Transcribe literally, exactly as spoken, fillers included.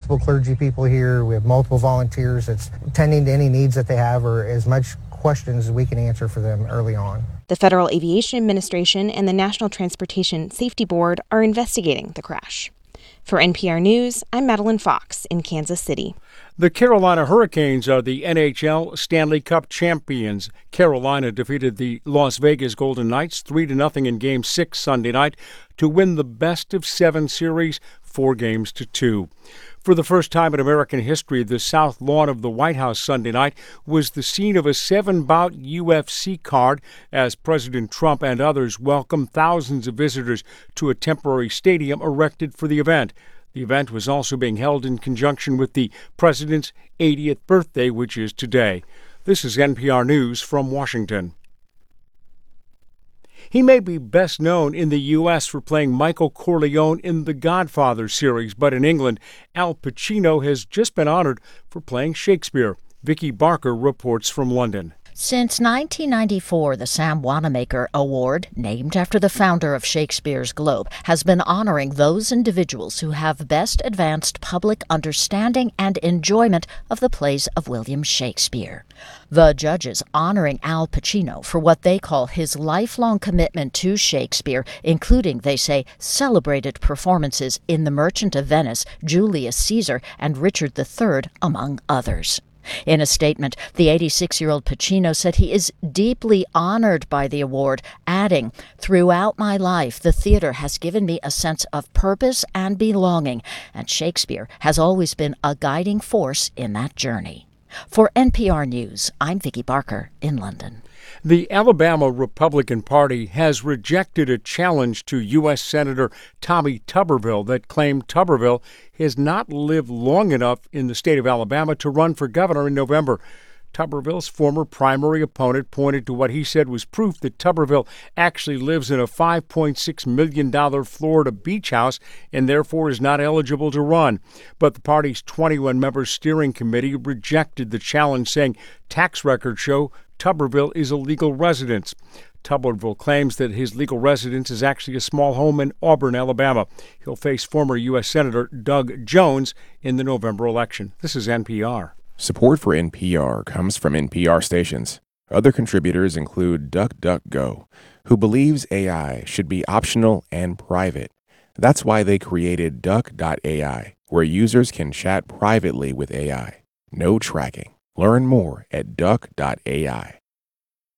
multiple clergy people here. We have multiple volunteers that's tending to any needs that they have or as much questions as we can answer for them early on. The Federal Aviation Administration and the National Transportation Safety Board are investigating the crash. For N P R News, I'm Madeline Fox in Kansas City. The Carolina Hurricanes are the N H L Stanley Cup champions. Carolina defeated the Las Vegas Golden Knights three to nothing in Game six Sunday night to win the best of seven series, four games to two. For the first time in American history, the south lawn of the White House Sunday night was the scene of a seven-bout U F C card as President Trump and others welcomed thousands of visitors to a temporary stadium erected for the event. The event was also being held in conjunction with the president's eightieth birthday, which is today. This is N P R News from Washington. He may be best known in the U S for playing Michael Corleone in the Godfather series, but in England, Al Pacino has just been honored for playing Shakespeare. Vicky Barker reports from London. Since nineteen ninety-four, the Sam Wanamaker Award, named after the founder of Shakespeare's Globe, has been honoring those individuals who have best advanced public understanding and enjoyment of the plays of William Shakespeare. The judges honoring Al Pacino for what they call his lifelong commitment to Shakespeare, including, they say, celebrated performances in The Merchant of Venice, Julius Caesar, and Richard the Third, among others. In a statement, the eighty-six-year-old Pacino said he is deeply honored by the award, adding, "Throughout my life, the theater has given me a sense of purpose and belonging, and Shakespeare has always been a guiding force in that journey." For N P R News, I'm Vicky Barker in London. The Alabama Republican Party has rejected a challenge to U S Senator Tommy Tuberville that claimed Tuberville has not lived long enough in the state of Alabama to run for governor in November. Tuberville's former primary opponent pointed to what he said was proof that Tuberville actually lives in a five point six million dollars Florida beach house and therefore is not eligible to run. But the party's twenty-one member steering committee rejected the challenge, saying tax records show Tuberville is a legal residence. Tuberville claims that his legal residence is actually a small home in Auburn, Alabama. He'll face former U S Senator Doug Jones in the November election. This is N P R. Support for N P R comes from N P R stations. Other contributors include DuckDuckGo, who believes A I should be optional and private. That's why they created Duck dot A I, where users can chat privately with A I. No tracking. Learn more at Duck dot A I.